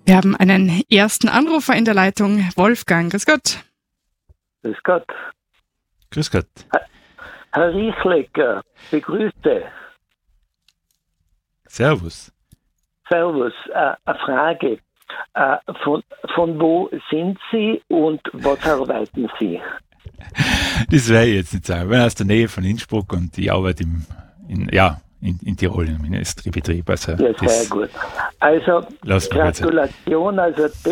Wir haben einen ersten Anrufer in der Leitung. Wolfgang, grüß Gott. Grüß Gott. Grüß Gott. Herr Riechlecker, begrüße. Servus. Servus. Eine Frage. Von wo sind Sie und was arbeiten Sie? Das werde ich jetzt nicht sagen. Ich bin aus der Nähe von Innsbruck und ich arbeite in Tirol im Industriebetrieb. Also ja, sehr gut. Also, Gratulation,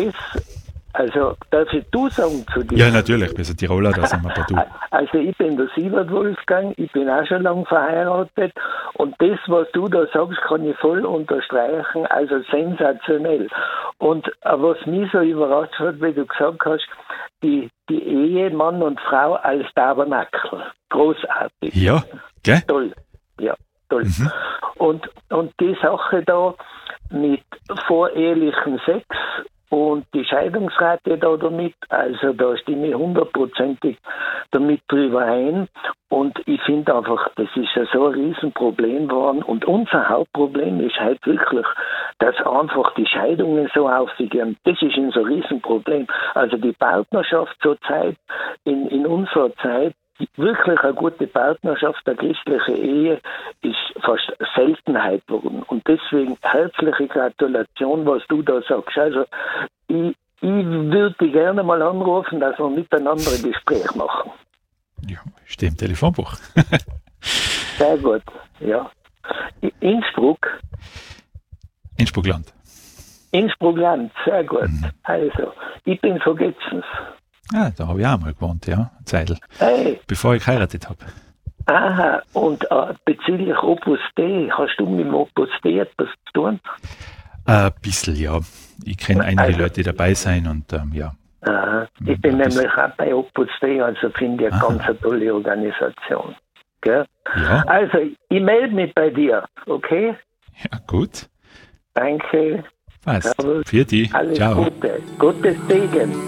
darf ich du sagen zu dir? Ja, natürlich, wir sind Tiroler, da sind wir bei du. Also ich bin der Siebert Wolfgang, ich bin auch schon lange verheiratet und das, was du da sagst, kann ich voll unterstreichen, also sensationell. Und was mich so überrascht hat, wie du gesagt hast, die Ehe Mann und Frau als Tabernakel. Großartig. Ja, gell? Toll. Ja, toll. Mhm. Und die Sache da mit vorehelichem Sex und die Scheidungsrate da damit, also da stimme ich 100%ig damit drüber ein. Und ich finde einfach, das ist ja so ein Riesenproblem geworden. Und unser Hauptproblem ist halt wirklich, dass einfach die Scheidungen so aufgehen. Das ist unser Riesenproblem. Also die Partnerschaft zurzeit, in unserer Zeit, wirklich eine gute Partnerschaft, eine christliche Ehe, ist fast Seltenheit geworden. Und deswegen herzliche Gratulation, was du da sagst. Also ich würde dich gerne mal anrufen, dass wir miteinander ein Gespräch machen. Ja, steht im Telefonbuch. Sehr gut, ja. Innsbruck? Innsbruckland. Innsbruckland, sehr gut. Mhm. Also, ich bin von Getzens. Ja, da habe ich auch mal gewohnt, ja, Zeitl. Hey. Bevor ich geheiratet habe. Aha, und bezüglich Opus Dei, hast du mit dem Opus Dei etwas zu tun? Ein bisschen, ja. Ich kenne einige Leute, die dabei sein und ja. Aha. Ich bin nämlich auch bei Opus Dei, also finde ich eine ganz tolle Organisation. Gell? Ja. Also, ich melde mich bei dir, okay? Ja, gut. Danke. Passt. Für dich. Alles Ciao. Gute. Gottes Segen.